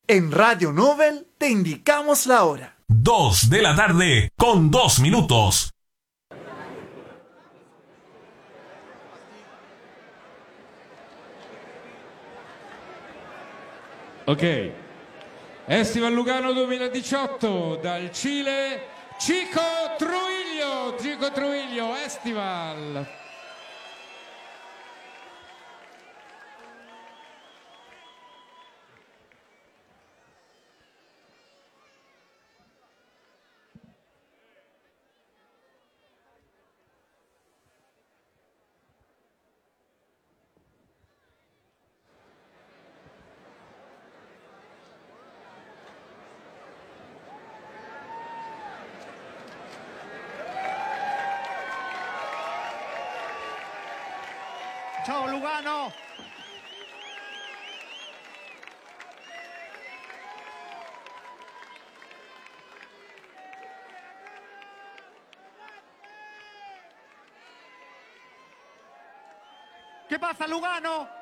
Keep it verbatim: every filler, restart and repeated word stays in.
En Radio Nobel te indicamos la hora. Dos de la tarde con dos minutos. Ok. Festival Lugano duemiladiciotto dal Cile, Chico Trujillo, Chico Trujillo, Festival. Ciao Lugano! Che passa Lugano?